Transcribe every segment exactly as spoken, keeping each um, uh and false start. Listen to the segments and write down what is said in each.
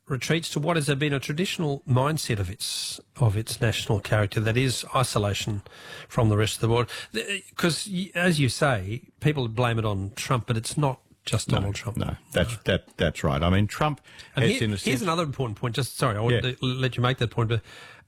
retreats to what has been a traditional mindset of its of its national character, that is isolation from the rest of the world. Because, as you say, people blame it on Trump, but it's not just Donald no, Trump. No, that's no. that that's right. I mean, Trump and has here, in a here's sense... another important point. Just sorry, I want yeah. to let you make that point, but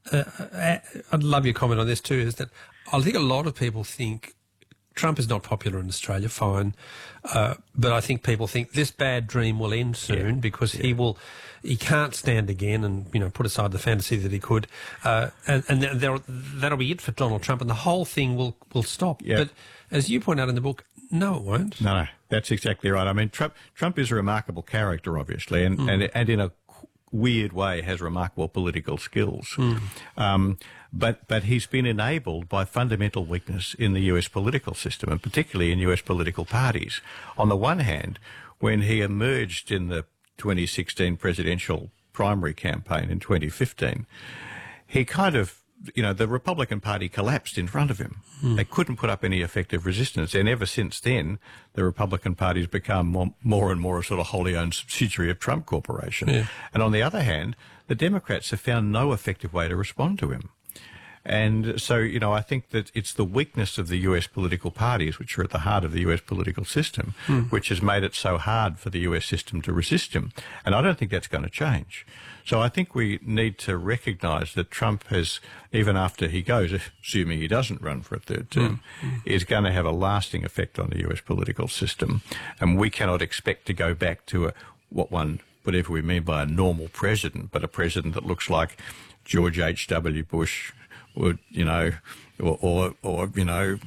uh, I'd love your comment on this too. Is that I think a lot of people think Trump is not popular in Australia. Fine, uh, but I think people think this bad dream will end soon yeah. because yeah. he will. He can't stand again, and you know, put aside the fantasy that he could, uh, and, and there, that'll be it for Donald Trump, and the whole thing will will stop. Yeah. But as you point out in the book, no, it won't. No, no, that's exactly right. I mean, Trump Trump is a remarkable character, obviously, and mm. and, and in a weird way has remarkable political skills. Mm. Um, but but he's been enabled by fundamental weakness in the U S political system, and particularly in U S political parties. On the one hand, when he emerged in the twenty sixteen presidential primary campaign in twenty fifteen, he kind of, you know, the Republican Party collapsed in front of him. Mm. They couldn't put up any effective resistance. And ever since then, the Republican Party's become more, more and more a sort of wholly owned subsidiary of Trump Corporation. Yeah. And on the other hand, the Democrats have found no effective way to respond to him. And so, you know, I think that it's the weakness of the U S political parties, which are at the heart of the U S political system, mm. which has made it so hard for the U S system to resist him. And I don't think that's going to change. So I think we need to recognise that Trump has, even after he goes, assuming he doesn't run for a third term, mm. is going to have a lasting effect on the U S political system. And we cannot expect to go back to a, what one, whatever we mean by a normal president, but a president that looks like George H W Bush, or, you know, or, or, or you know,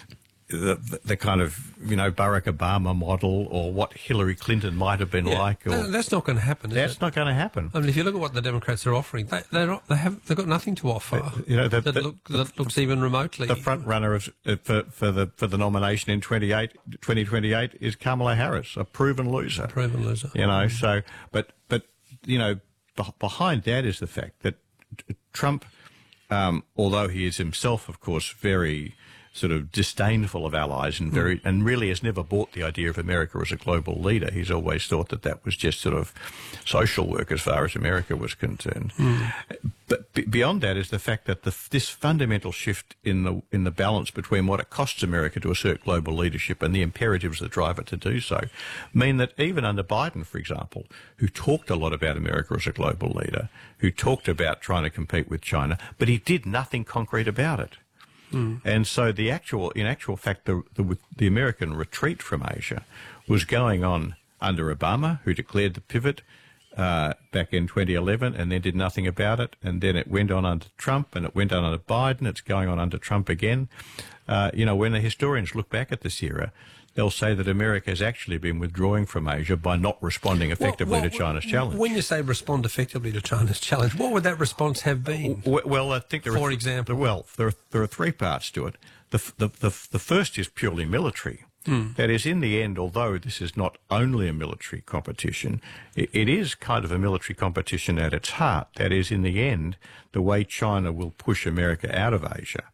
the, the kind of, you know, Barack Obama model, or what Hillary Clinton might have been yeah. like. Or, no, that's not going to happen, is That's it? not going to happen. I mean, if you look at what the Democrats are offering, they, they're not, they have, they've got nothing to offer uh, you know, the, that, the, look, that looks even remotely. The front runner of, uh, for, for, the, for the nomination in twenty twenty-eight is Kamala Harris, a proven loser. A proven loser. You know, so, but, but you know, b- behind that is the fact that Trump... Um, although he is himself, of course, very sort of disdainful of allies and very, mm. and really has never bought the idea of America as a global leader. He's always thought that that was just sort of social work as far as America was concerned. Mm. But b- beyond that is the fact that the, this fundamental shift in the in the balance between what it costs America to assert global leadership and the imperatives that drive it to do so mean that even under Biden, for example, who talked a lot about America as a global leader, who talked about trying to compete with China, but he did nothing concrete about it. Mm. And so the actual, in actual fact, the, the the American retreat from Asia was going on under Obama, who declared the pivot uh, back in twenty eleven and then did nothing about it. And then it went on under Trump, and it went on under Biden. It's going on under Trump again. Uh, you know, when the historians look back at this era, they'll say that America has actually been withdrawing from Asia by not responding effectively what, what, to China's challenge. When you say respond effectively to China's challenge, what would that response have been? Well, I think there for are, example, well, there are, there are three parts to it. The the the, the first is purely military. Mm. That is, in the end, although this is not only a military competition, it, it is kind of a military competition at its heart. That is, in the end, the way China will push America out of Asia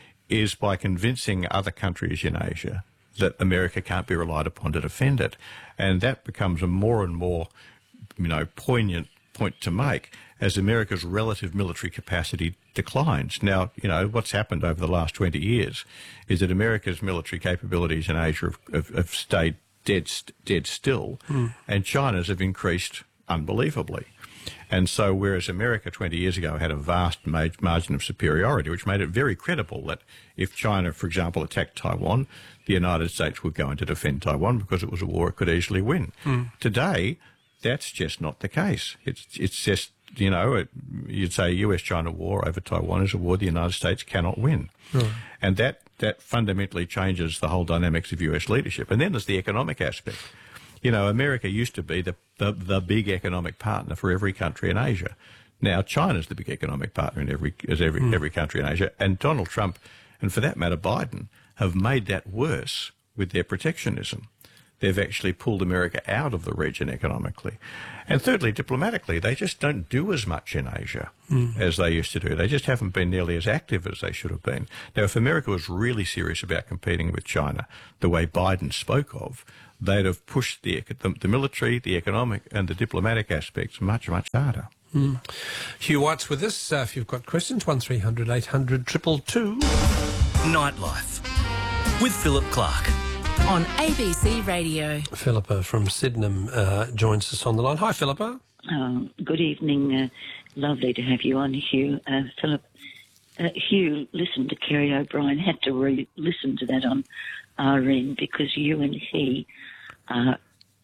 is by convincing other countries in Asia that America can't be relied upon to defend it. And that becomes a more and more, you know, poignant point to make as America's relative military capacity declines. Now, you know, what's happened over the last twenty years is that America's military capabilities in Asia have, have, have stayed dead, dead still, mm. and China's have increased unbelievably. And so whereas America twenty years ago had a vast margin of superiority, which made it very credible that if China, for example, attacked Taiwan, the United States would go in to defend Taiwan because it was a war it could easily win. Mm. Today, that's just not the case. It's it's just, you know, it, you'd say a U S China war over Taiwan is a war the United States cannot win. Right. And that, that fundamentally changes the whole dynamics of U S leadership. And then there's the economic aspect. You know, America used to be the, the, the big economic partner for every country in Asia. Now China's the big economic partner in every, as every, mm. every country in Asia. And Donald Trump, and for that matter Biden, have made that worse with their protectionism. They've actually pulled America out of the region economically. And thirdly, diplomatically, they just don't do as much in Asia mm. as they used to do. They just haven't been nearly as active as they should have been. Now, if America was really serious about competing with China, the way Biden spoke of, they'd have pushed the, the, the military, the economic and the diplomatic aspects much, much harder. Mm. Hugh White's with us. Uh, if you've got questions, one three hundred eight hundred two two two. Nightlife with Philip Clark on A B C Radio. Philippa from Sydenham uh, joins us on the line. Hi, Philippa. Oh, good evening. Uh, lovely to have you on, Hugh. Uh, Philip, uh, Hugh listened to Kerry O'Brien, had to re-listen to that on R N because you and he are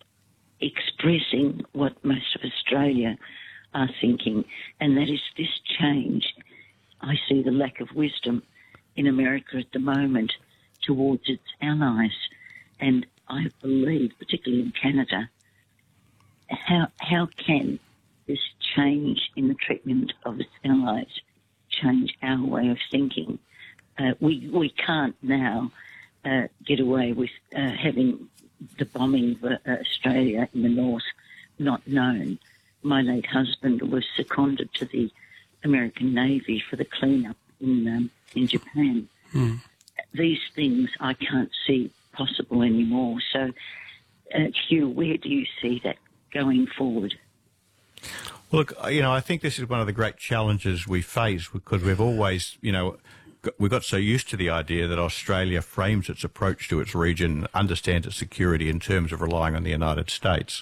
expressing what most of Australia are thinking, and that is this change. I see the lack of wisdom in America at the moment towards its allies, and I believe, particularly in Canada, how how can this change in the treatment of its allies change our way of thinking? Uh, we we can't now uh, get away with uh, having the bombing of uh, Australia in the north not known. My late husband was seconded to the American Navy for the cleanup in um, in Japan. Mm. These things I can't see possible anymore. So, uh, Hugh, where do you see that going forward? Look, you know, I think this is one of the great challenges we face because we've always, you know, got, we got so used to the idea that Australia frames its approach to its region, understands its security in terms of relying on the United States,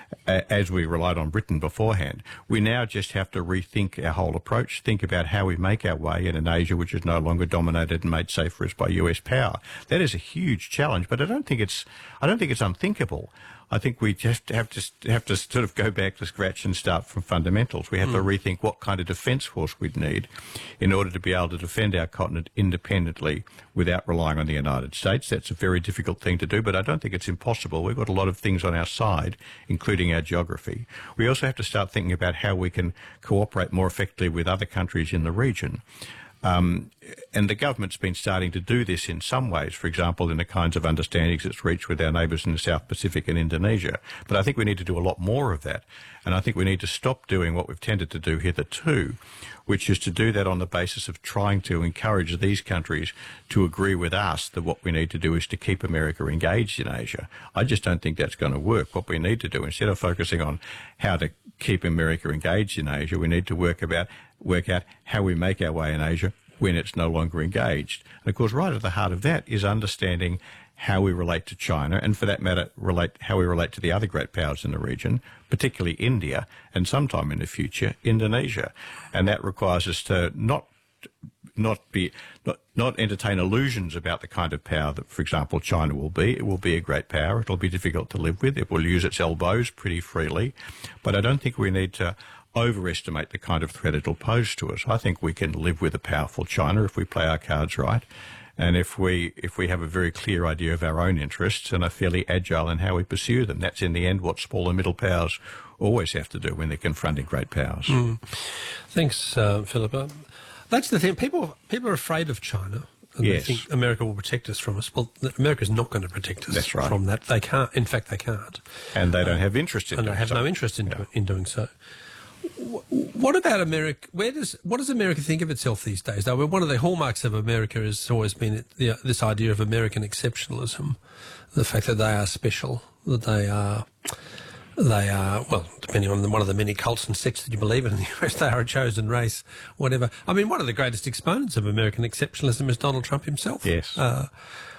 as we relied on Britain beforehand. We now just have to rethink our whole approach, think about how we make our way in an Asia which is no longer dominated and made safe for us by U S power. That is a huge challenge, but I don't think it's, I don't think it's unthinkable. I think we just have to have to sort of go back to scratch and start from fundamentals. We have mm. to rethink what kind of defence force we'd need in order to be able to defend our continent independently without relying on the United States. That's a very difficult thing to do, but I don't think it's impossible. We've got a lot of things on our side, including our geography. We also have to start thinking about how we can cooperate more effectively with other countries in the region. Um, and the government's been starting to do this in some ways, for example, in the kinds of understandings it's reached with our neighbours in the South Pacific and Indonesia. But I think we need to do a lot more of that. And I think we need to stop doing what we've tended to do hitherto, which is to do that on the basis of trying to encourage these countries to agree with us that what we need to do is to keep America engaged in Asia. I just don't think that's going to work. What we need to do, instead of focusing on how to keep America engaged in Asia, we need to work about work out how we make our way in Asia when it's no longer engaged. And of course, right at the heart of that is understanding how we relate to China, and for that matter, relate how we relate to the other great powers in the region, particularly India, and sometime in the future, Indonesia. And that requires us to not not be not, not entertain illusions about the kind of power that, for example, China will be. It will be a great power. It'll be difficult to live with. It will use its elbows pretty freely. But I don't think we need to overestimate the kind of threat it'll pose to us. I think we can live with a powerful China if we play our cards right, and if we if we have a very clear idea of our own interests and are fairly agile in how we pursue them. That's in the end what small and middle powers always have to do when they're confronting great powers. Mm. Thanks, uh, Philippa. That's the thing. People people are afraid of China. And yes. They think America will protect us from us. Well, America's not going to protect us That's right. from that. They can't. In fact, they can't. And they don't have interest in and doing they have so. no interest in, Yeah. do, in doing so. What about America? Where does what does America think of itself these days? Though one of the hallmarks of America has always been the, this idea of American exceptionalism, the fact that they are special, that they are they are well, depending on the, one of the many cults and sects that you believe in in the U S, they are a chosen race, whatever. I mean, one of the greatest exponents of American exceptionalism is Donald Trump himself. Yes. Uh,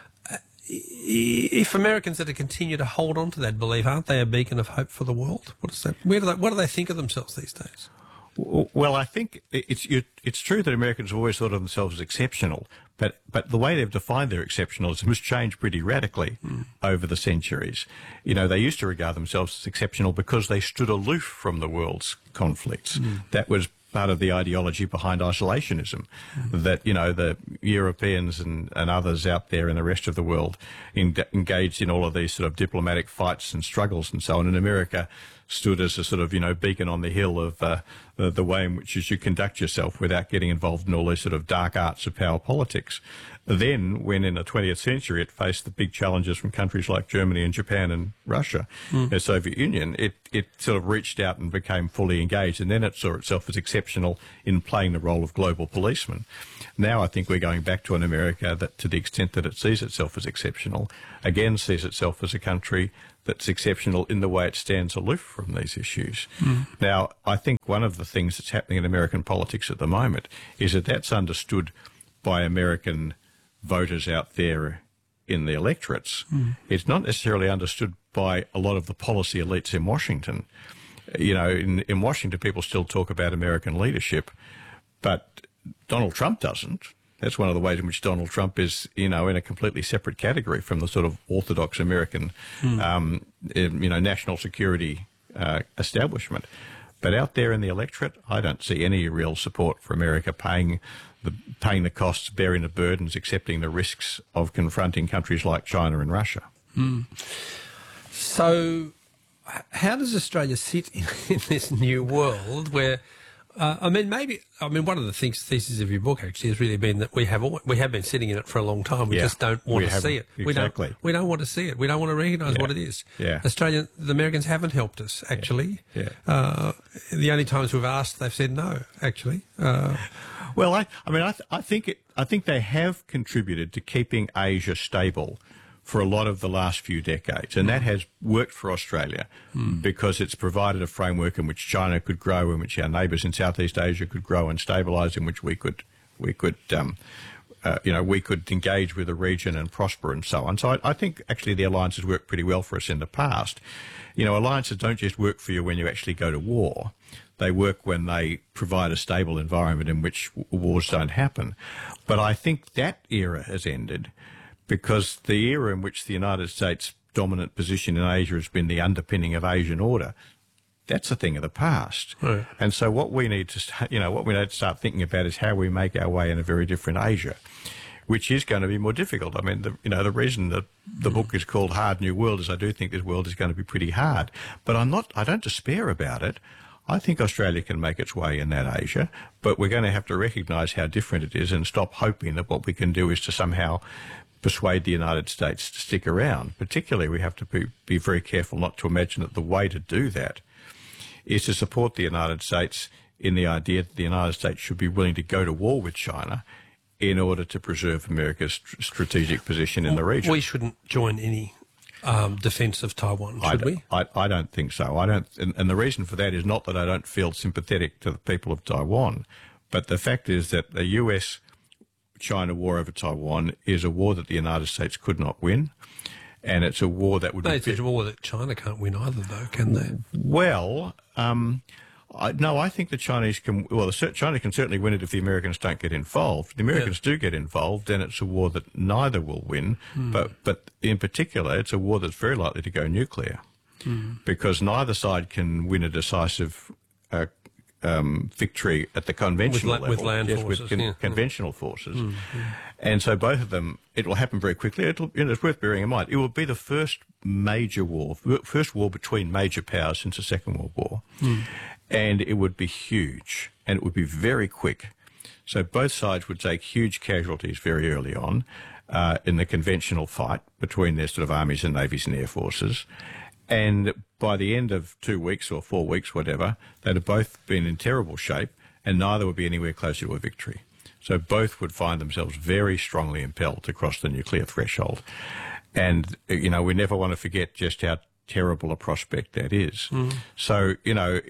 If Americans are to continue to hold on to that belief, aren't they a beacon of hope for the world? What is that? Where do they, what do they think of themselves these days? Well, I think it's it's true that Americans have always thought of themselves as exceptional, but but the way they've defined their exceptionalism has changed pretty radically mm. over the centuries. You know, they used to regard themselves as exceptional because they stood aloof from the world's conflicts. Mm. That was part of the ideology behind isolationism, mm. that, you know, the Europeans and, and others out there in the rest of the world in, engaged in all of these sort of diplomatic fights and struggles and so on. And America stood as a sort of, you know, beacon on the hill of uh, the, the way in which you should conduct yourself without getting involved in all these sort of dark arts of power politics. Then, when in the twentieth century it faced the big challenges from countries like Germany and Japan and Russia, mm. the Soviet Union, it, it sort of reached out and became fully engaged, and then it saw itself as exceptional in playing the role of global policeman. Now I think we're going back to an America that, to the extent that it sees itself as exceptional, again sees itself as a country that's exceptional in the way it stands aloof from these issues. Mm. Now, I think one of the things that's happening in American politics at the moment is that that's understood by American voters out there in the electorates. Mm. It's not necessarily understood by a lot of the policy elites in Washington. You know, in, in Washington, people still talk about American leadership, but Donald Trump doesn't. That's one of the ways in which Donald Trump is, you know, in a completely separate category from the sort of orthodox American, mm. um, you know, national security uh, establishment. But out there in the electorate, I don't see any real support for America paying the paying the costs, bearing the burdens, accepting the risks of confronting countries like China and Russia. Mm. So how does Australia sit in, in this new world where, uh, I mean, maybe, I mean, one of the things, thesis of your book actually has really been that we have all, we have been sitting in it for a long time. We yeah, just don't want to see it. Exactly. We don't, we don't want to see it. We don't want to recognise yeah. what it is. Yeah. Australia, the Americans haven't helped us, actually. Yeah. yeah. Uh, the only times we've asked, they've said no, actually. Uh, Well, I, I mean, I, th- I think it, I think they have contributed to keeping Asia stable for a lot of the last few decades, and mm. that has worked for Australia mm. because it's provided a framework in which China could grow, in which our neighbours in Southeast Asia could grow and stabilise, in which we could we could um, uh, you know we could engage with the region and prosper and so on. So I, I think actually the alliances worked pretty well for us in the past. You know, alliances don't just work for you when you actually go to war. They work when they provide a stable environment in which wars don't happen. But I think that era has ended because the era in which the United States' dominant position in Asia has been the underpinning of Asian order, that's a thing of the past. Right. And so what we need to, start, you know, what we need to start thinking about is how we make our way in a very different Asia, which is going to be more difficult. I mean, the, you know, the reason that the book is called Hard New World is I do think this world is going to be pretty hard. But I'm not, I don't despair about it. I think Australia can make its way in that Asia, but we're going to have to recognise how different it is and stop hoping that what we can do is to somehow persuade the United States to stick around. Particularly, we have to be, be very careful not to imagine that the way to do that is to support the United States in the idea that the United States should be willing to go to war with China in order to preserve America's st- strategic position in the region. We shouldn't join any Um, defence of Taiwan, should I we? I, I don't think so. I don't, and, and the reason for that is not that I don't feel sympathetic to the people of Taiwan, but the fact is that the U S China war over Taiwan is a war that the United States could not win, and it's a war that would no, be... it's a war that China can't win either, though, can they? Well, um, I, no, I think the Chinese can... Well, the, China can certainly win it if the Americans don't get involved. If the Americans yeah. do get involved, then it's a war that neither will win, mm. but, but in particular, it's a war that's very likely to go nuclear, mm. because neither side can win a decisive uh, um, victory at the conventional with, la- level. with land yes, forces. With con- yeah. conventional forces. Mm, yeah. And so both of them, it will happen very quickly. It'll, you know, it's worth bearing in mind. It will be the first major war, first war between major powers since the Second World War. Mm. And it would be huge, and it would be very quick. So both sides would take huge casualties very early on uh, in the conventional fight between their sort of armies and navies and air forces. And by the end of two weeks or four weeks, whatever, they'd have both been in terrible shape, and neither would be anywhere closer to a victory. So both would find themselves very strongly impelled to cross the nuclear threshold. And, you know, we never want to forget just how terrible a prospect that is. Mm. So, you know,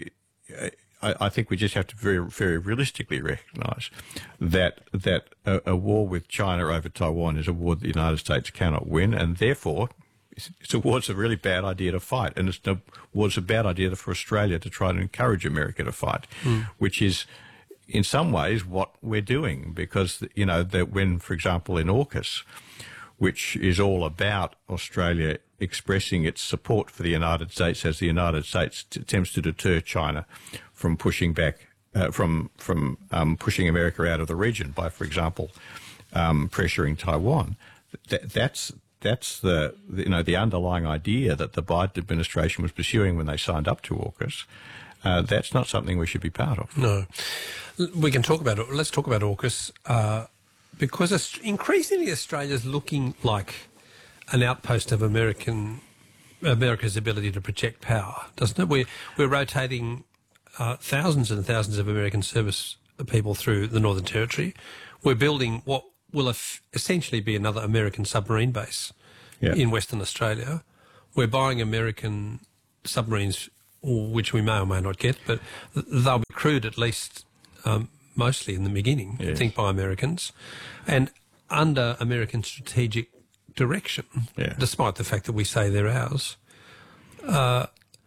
I, I think we just have to very, very realistically recognise that that a, a war with China over Taiwan is a war that the United States cannot win, and therefore it's, it's a war that's a really bad idea to fight, and it's a war that's a bad idea for Australia to try to encourage America to fight, mm. which is in some ways what we're doing, because, you know, that when, for example, in AUKUS, which is all about Australia expressing its support for the United States as the United States t- attempts to deter China from pushing back, uh, from from um, pushing America out of the region by, for example, um, pressuring Taiwan. Th- that's that's the, the you know the underlying idea that the Biden administration was pursuing when they signed up to AUKUS. uh, that's not something we should be part of. No. L- We can talk about it. Let's talk about AUKUS, uh, because Aust- increasingly Australia's looking like an outpost of American America's ability to project power, doesn't it? We're, we're rotating uh, thousands and thousands of American service people through the Northern Territory. We're building what will eff- essentially be another American submarine base Yeah. in Western Australia. We're buying American submarines, which we may or may not get, but th- they'll be crewed at least um, mostly in the beginning, I Yes. think, by Americans, and under American strategic direction, Yeah. despite the fact that we say they're ours. Uh,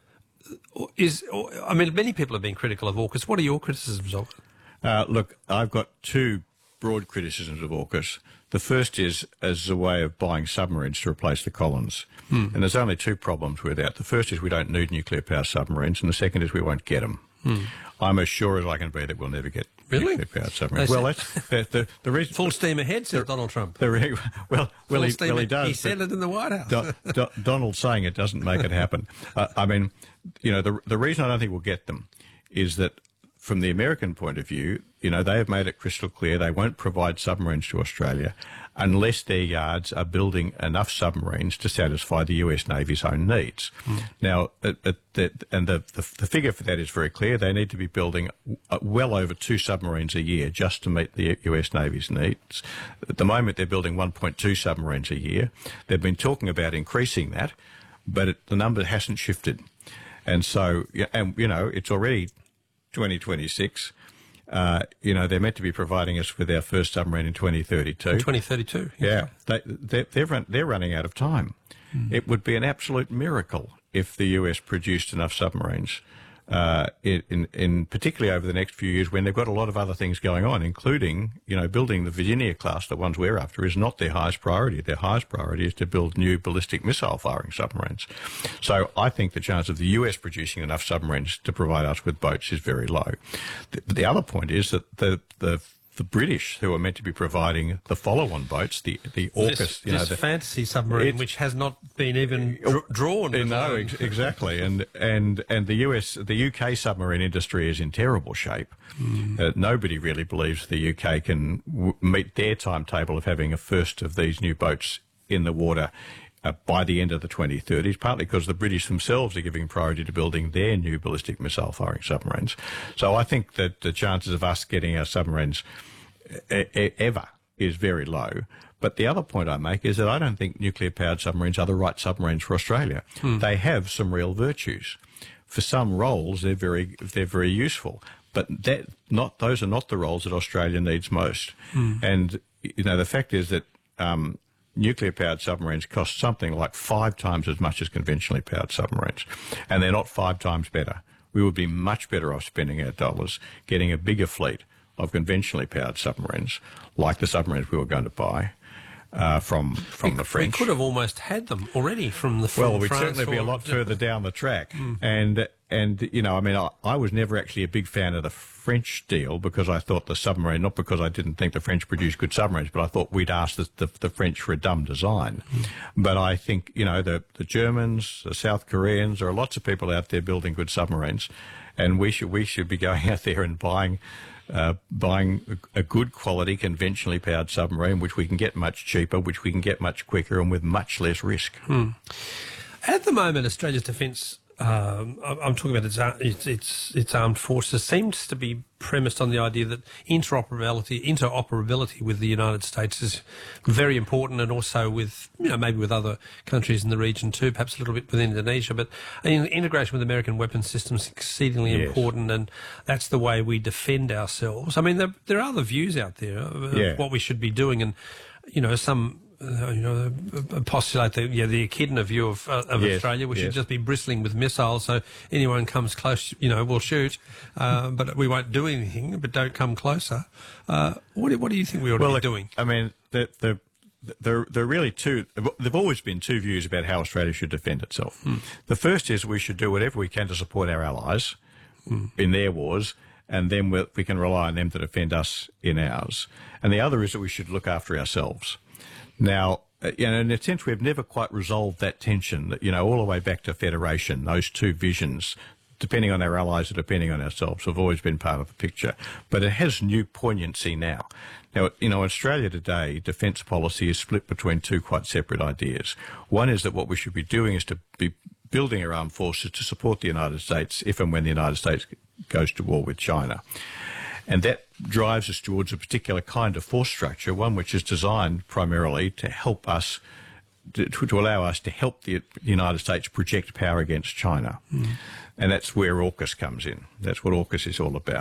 is I mean, many people have been critical of AUKUS. What are your criticisms of it? Uh, look, I've got two broad criticisms of AUKUS. The first is as a way of buying submarines to replace the Collins. Hmm. And there's only two problems with that. The first is we don't need nuclear power submarines, and the second is we won't get them. Hmm. I'm as sure as I can be that we'll never get Really? nuclear power submarines. They Well, said- that's the, the, the reason. Full steam ahead, says Donald Trump. the re- well, well, Full he, steam well, he ahead. does. He but- said it in the White House. Do, Do, Donald saying it doesn't make it happen. Uh, I mean, you know, the the reason I don't think we'll get them is that from the American point of view, you know, they have made it crystal clear they won't provide submarines to Australia unless their yards are building enough submarines to satisfy the U S Navy's own needs. Mm. Now, it, it, it, and the, the the figure for that is very clear. They need to be building well over two submarines a year just to meet the U S Navy's needs. At the moment, they're building one point two submarines a year. They've been talking about increasing that, but it, the number hasn't shifted. And so, yeah, and you know, it's already twenty twenty-six. Uh, you know, they're meant to be providing us with our first submarine in twenty thirty-two. twenty thirty-two. Yeah, they, they, they're, run, they're running out of time. Mm. It would be an absolute miracle if the U S produced enough submarines, uh, in, in particularly over the next few years when they've got a lot of other things going on, including, you know, building the Virginia class, the ones we're after, is not their highest priority. Their highest priority is to build new ballistic missile firing submarines. So I think the chance of the U S producing enough submarines to provide us with boats is very low. The, the other point is that the, the the British, who are meant to be providing the follow-on boats, the the AUKUS, This, you know, this the, fantasy submarine, It- which has not been even dr- drawn. Uh, no, ex- exactly, and and and the U S, the U K submarine industry is in terrible shape. Mm. Uh, nobody really believes the U K can w- meet their timetable of having a first of these new boats in the water uh, by the end of the twenty thirties. Partly because the British themselves are giving priority to building their new ballistic missile firing submarines. So I think that the chances of us getting our submarines e- e- ever is very low. But the other point I make is that I don't think nuclear-powered submarines are the right submarines for Australia. Hmm. They have some real virtues. For some roles, they're very they're very useful. But that not those are not the roles that Australia needs most. Hmm. And you know the fact is that um, nuclear-powered submarines cost something like five times as much as conventionally powered submarines, and they're not five times better. We would be much better off spending our dollars getting a bigger fleet of conventionally powered submarines, like the submarines we were going to buy uh, from from we, the French. We could have almost had them already from the from Well, we'd France certainly be a or- lot further down the track. Mm. And, and you know, I mean, I, I was never actually a big fan of the French deal because I thought the submarine, not because I didn't think the French produced good submarines, but I thought we'd asked the, the, the French for a dumb design. Mm. But I think, you know, the, the Germans, the South Koreans, there are lots of people out there building good submarines, and we should, we should be going out there and buying Uh, buying a, a good quality conventionally powered submarine, which we can get much cheaper, which we can get much quicker, and with much less risk. Hmm. At the moment, Australia's defence, um, I'm talking about its, its its its armed forces, seems to be premised on the idea that interoperability interoperability with the United States is very important, and also with, you know, maybe with other countries in the region too, perhaps a little bit with Indonesia. But in, integration with American weapons systems is exceedingly Yes. important, and that's the way we defend ourselves. I mean, there, there are other views out there of Yeah. what we should be doing, and you know, some. Uh, you know, postulate the yeah the echidna view of uh, of Yes, Australia. We yes. should just be bristling with missiles, so anyone comes close, you know, we'll shoot, uh, but we won't do anything. But don't come closer. Uh, what do- what do you think we ought to Well, be look, doing? I mean, the, the, there, there are really two, there have always been two views about how Australia should defend itself. Hmm. The first is we should do whatever we can to support our allies Hmm. in their wars, and then we we can rely on them to defend us in ours. And the other is that we should look after ourselves. Now, uh, you know, in a sense, we've never quite resolved that tension, that, you know, all the way back to Federation, those two visions depending on our allies or depending on ourselves, have always been part of the picture. But it has new poignancy now. Now, you know, Australia today, defence policy is split between two quite separate ideas. One is that what we should be doing is to be building our armed forces to support the United States if and when the United States goes to war with China. And that drives us towards a particular kind of force structure, one which is designed primarily to help us, to, to allow us to help the United States project power against China. Mm. And that's where AUKUS comes in. That's what AUKUS is all about.